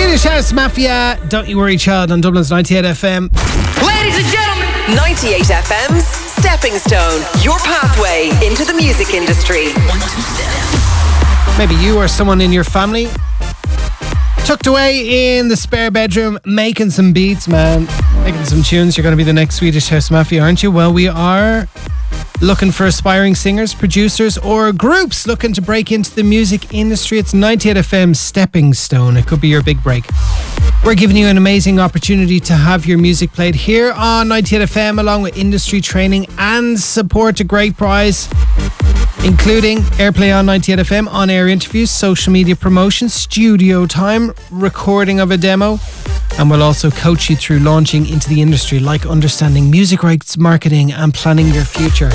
Swedish House Mafia, Don't You Worry Child on Dublin's 98 FM. Ladies and gentlemen, 98 FM's Stepping Stone, your pathway into the music industry. Maybe you or someone in your family tucked away in the spare bedroom making some beats, man. Making some tunes. You're going to be the next Swedish House Mafia, aren't you? Well, we are looking for aspiring singers, producers or groups looking to break into the music industry. It's 98 FM's Stepping Stone. It could be your big break. We're giving you an amazing opportunity to have your music played here on 98 FM, along with industry training and support. A great prize, including airplay on 98 FM, on-air interviews, social media promotion, studio time, recording of a demo, and we'll also coach you through launching into the industry, like understanding music rights, marketing, and planning your future.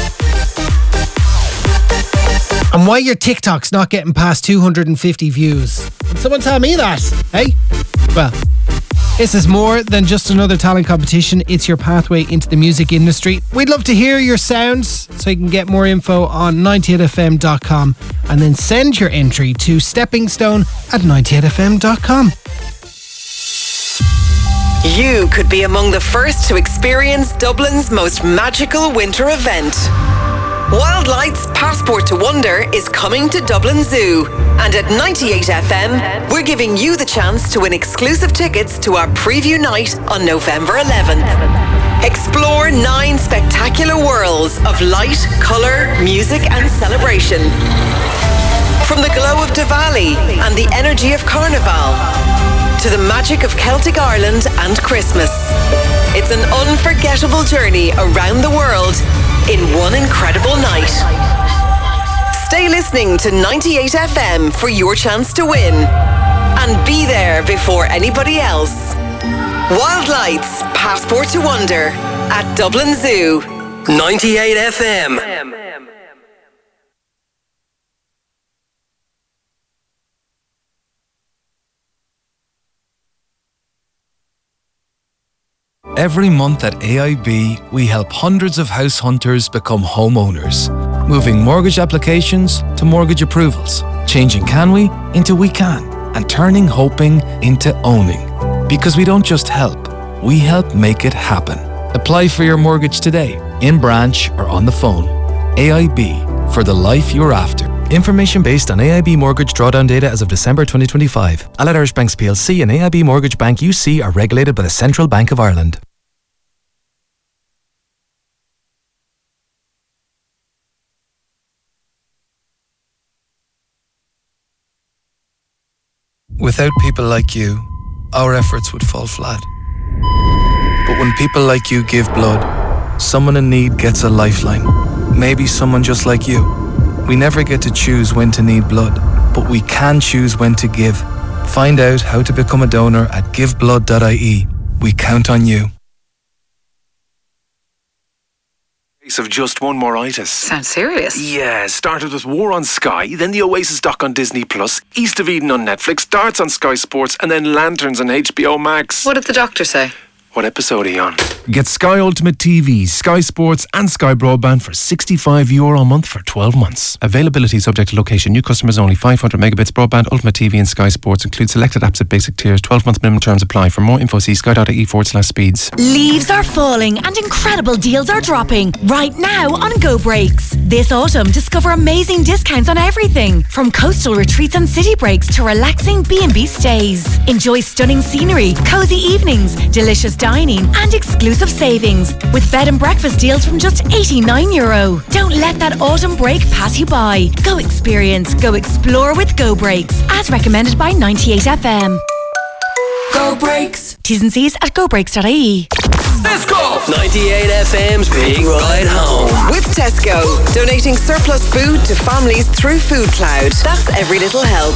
And why your TikTok's not getting past 250 views. Can someone tell me that? Hey? Well, this is more than just another talent competition. It's your pathway into the music industry. We'd love to hear your sounds, so you can get more info on 98fm.com and then send your entry to steppingstone@98fm.com. You could be among the first to experience Dublin's most magical winter event. Wild Lights Passport to Wonder is coming to Dublin Zoo, and at 98 FM, we're giving you the chance to win exclusive tickets to our preview night on November 11th. Explore 9 spectacular worlds of light, colour, music and celebration. From the glow of Diwali and the energy of Carnival, to the magic of Celtic Ireland and Christmas. It's an unforgettable journey around the world in one incredible night. Stay listening to 98 FM for your chance to win and be there before anybody else. Wild Lights Passport to Wonder at Dublin Zoo. 98 FM. Every month at AIB, we help hundreds of house hunters become homeowners, moving mortgage applications to mortgage approvals, changing can we into we can, and turning hoping into owning. Because we don't just help, we help make it happen. Apply for your mortgage today, in branch or on the phone. AIB, for the life you're after. Information based on AIB mortgage drawdown data as of December 2025. Allied Irish Banks plc and AIB Mortgage Bank UC are regulated by the Central Bank of Ireland. Without people like you, our efforts would fall flat. But when people like you give blood, someone in need gets a lifeline. Maybe someone just like you. We never get to choose when to need blood, but we can choose when to give. Find out how to become a donor at giveblood.ie. We count on you. Case of just one moritis. Sounds serious. Yeah, started with War on Sky, then the Oasis doc on Disney Plus, East of Eden on Netflix, Darts on Sky Sports, and then Lanterns on HBO Max. What did the doctor say? What episode are you on? Get Sky Ultimate TV, Sky Sports and Sky Broadband for €65 a month for 12 months. Availability subject to location. New customers only. 500 megabits broadband, Ultimate TV and Sky Sports. Include selected apps at basic tiers. 12-month minimum terms apply. For more info, see sky.ie/speeds. Leaves are falling and incredible deals are dropping right now on Go Breaks. This autumn, discover amazing discounts on everything. From coastal retreats and city breaks to relaxing B&B stays. Enjoy stunning scenery, cozy evenings, delicious dining and exclusive savings with bed and breakfast deals from just €89. Don't let that autumn break pass you by. Go experience, go explore with Go Breaks, as recommended by 98 FM. Go Breaks. T's and C's at gobreaks.ie. Let's go! 98 FM's Big Ride Home. With Tesco, donating surplus food to families through Food Cloud. That's every little help.